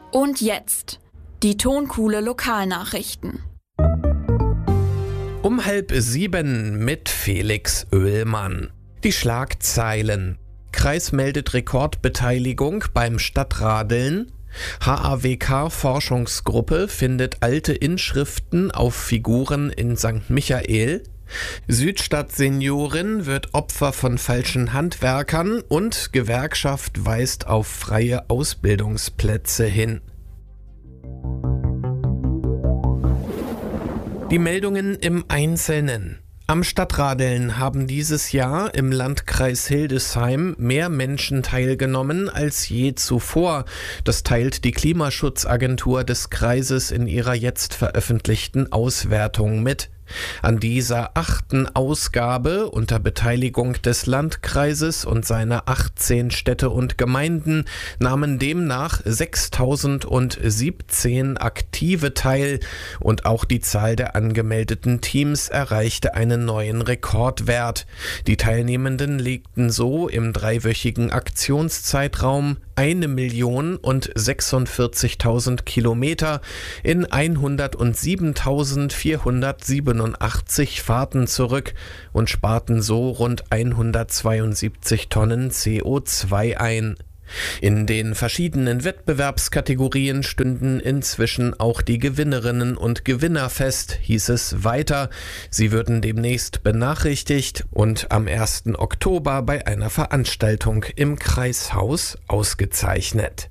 Und jetzt die Tonkuhle Lokalnachrichten. Um 6:30 mit Felix Oehlmann. Die Schlagzeilen: Kreis meldet Rekordbeteiligung beim Stadtradeln. HAWK-Forschungsgruppe findet alte Inschriften auf Figuren in St. Michael. Südstadt-Seniorin wird Opfer von falschen Handwerkern und Gewerkschaft weist auf freie Ausbildungsplätze hin. Die Meldungen im Einzelnen. Am Stadtradeln haben dieses Jahr im Landkreis Hildesheim mehr Menschen teilgenommen als je zuvor. Das teilt die Klimaschutzagentur des Kreises in ihrer jetzt veröffentlichten Auswertung mit. An dieser 8. Ausgabe unter Beteiligung des Landkreises und seiner 18 Städte und Gemeinden nahmen demnach 6.017 Aktive teil und auch die Zahl der angemeldeten Teams erreichte einen neuen Rekordwert. Die Teilnehmenden legten so im dreiwöchigen Aktionszeitraum 1.046.000 Kilometer in 107.487 Fahrten zurück und sparten so rund 172 Tonnen CO2 ein. In den verschiedenen Wettbewerbskategorien stünden inzwischen auch die Gewinnerinnen und Gewinner fest, hieß es weiter. Sie würden demnächst benachrichtigt und am 1. Oktober bei einer Veranstaltung im Kreishaus ausgezeichnet.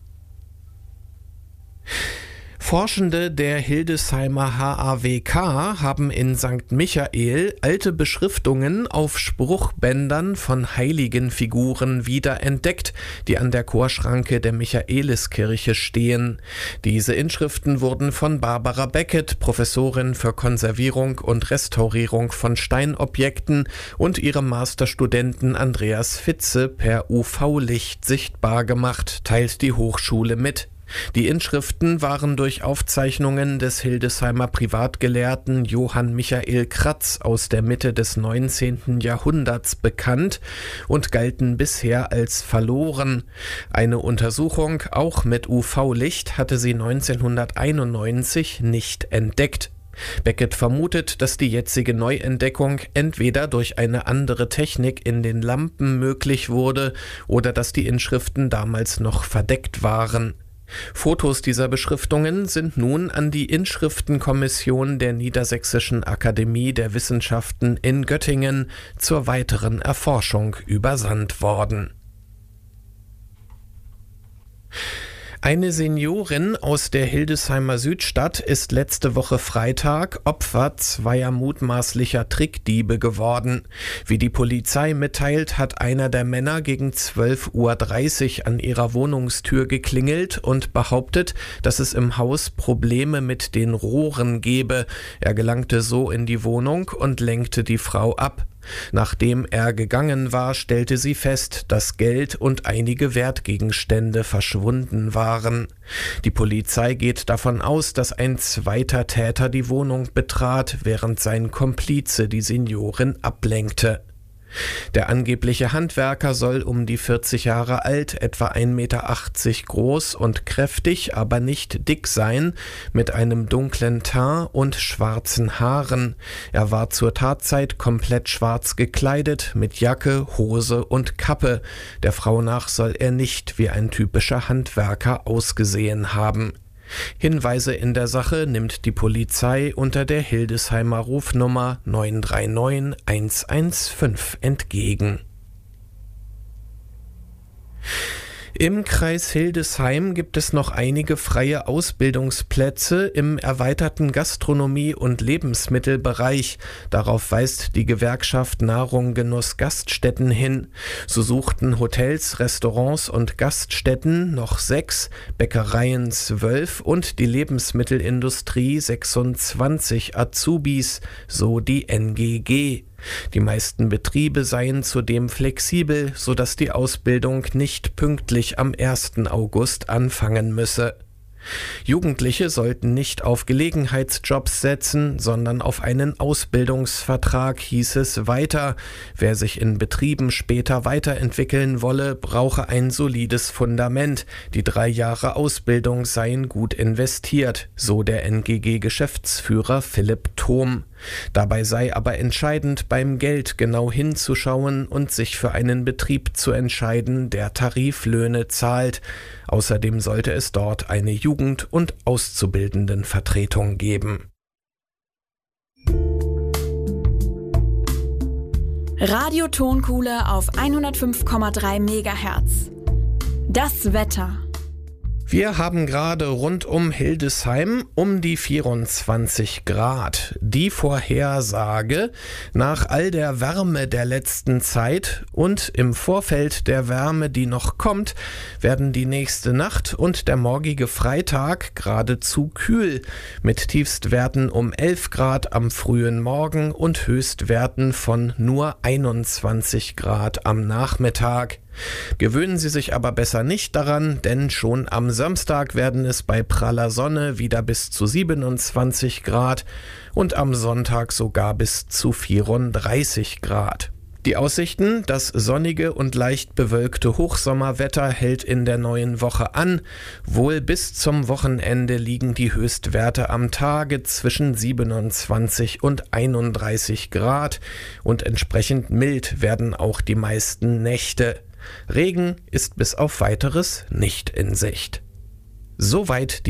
Forschende der Hildesheimer HAWK haben in St. Michael alte Beschriftungen auf Spruchbändern von Heiligenfiguren wiederentdeckt, die an der Chorschranke der Michaeliskirche stehen. Diese Inschriften wurden von Barbara Beckett, Professorin für Konservierung und Restaurierung von Steinobjekten, und ihrem Masterstudenten Andreas Fitze per UV-Licht sichtbar gemacht, teilt die Hochschule mit. Die Inschriften waren durch Aufzeichnungen des Hildesheimer Privatgelehrten Johann Michael Kratz aus der Mitte des 19. Jahrhunderts bekannt und galten bisher als verloren. Eine Untersuchung, auch mit UV-Licht, hatte sie 1991 nicht entdeckt. Beckett vermutet, dass die jetzige Neuentdeckung entweder durch eine andere Technik in den Lampen möglich wurde oder dass die Inschriften damals noch verdeckt waren. Fotos dieser Beschriftungen sind nun an die Inschriftenkommission der Niedersächsischen Akademie der Wissenschaften in Göttingen zur weiteren Erforschung übersandt worden. Eine Seniorin aus der Hildesheimer Südstadt ist letzte Woche Freitag Opfer zweier mutmaßlicher Trickdiebe geworden. Wie die Polizei mitteilt, hat einer der Männer gegen 12.30 Uhr an ihrer Wohnungstür geklingelt und behauptet, dass es im Haus Probleme mit den Rohren gebe. Er gelangte so in die Wohnung und lenkte die Frau ab. Nachdem er gegangen war, stellte sie fest, dass Geld und einige Wertgegenstände verschwunden waren. Die Polizei geht davon aus, dass ein zweiter Täter die Wohnung betrat, während sein Komplize die Seniorin ablenkte. Der angebliche Handwerker soll um die 40 Jahre alt, etwa 1,80 Meter groß und kräftig, aber nicht dick sein, mit einem dunklen Teint und schwarzen Haaren. Er war zur Tatzeit komplett schwarz gekleidet, mit Jacke, Hose und Kappe. Der Frau nach soll er nicht wie ein typischer Handwerker ausgesehen haben. Hinweise in der Sache nimmt die Polizei unter der Hildesheimer Rufnummer 939 115 entgegen. Im Kreis Hildesheim gibt es noch einige freie Ausbildungsplätze im erweiterten Gastronomie- und Lebensmittelbereich. Darauf weist die Gewerkschaft Nahrung Genuss Gaststätten hin. So suchten Hotels, Restaurants und Gaststätten noch 6, Bäckereien 12 und die Lebensmittelindustrie 26 Azubis, so die NGG. Die meisten Betriebe seien zudem flexibel, sodass die Ausbildung nicht pünktlich am 1. August anfangen müsse. Jugendliche sollten nicht auf Gelegenheitsjobs setzen, sondern auf einen Ausbildungsvertrag, hieß es weiter. Wer sich in Betrieben später weiterentwickeln wolle, brauche ein solides Fundament. Die 3 Jahre Ausbildung seien gut investiert, so der NGG-Geschäftsführer Philipp Thom. Dabei sei aber entscheidend, beim Geld genau hinzuschauen und sich für einen Betrieb zu entscheiden, der Tariflöhne zahlt. Außerdem sollte es dort eine Jugend- und Auszubildendenvertretung geben. Radio Tonkuhle auf 105,3 MHz. Das Wetter. Wir haben gerade rund um Hildesheim um die 24 Grad. Die Vorhersage: Nach all der Wärme der letzten Zeit und im Vorfeld der Wärme, die noch kommt, werden die nächste Nacht und der morgige Freitag geradezu kühl, mit Tiefstwerten um 11 Grad am frühen Morgen und Höchstwerten von nur 21 Grad am Nachmittag. Gewöhnen Sie sich aber besser nicht daran, denn schon am Samstag werden es bei praller Sonne wieder bis zu 27 Grad und am Sonntag sogar bis zu 34 Grad. Die Aussichten: Das sonnige und leicht bewölkte Hochsommerwetter hält in der neuen Woche an. Wohl bis zum Wochenende liegen die Höchstwerte am Tage zwischen 27 und 31 Grad und entsprechend mild werden auch die meisten Nächte. Regen ist bis auf Weiteres nicht in Sicht. Soweit die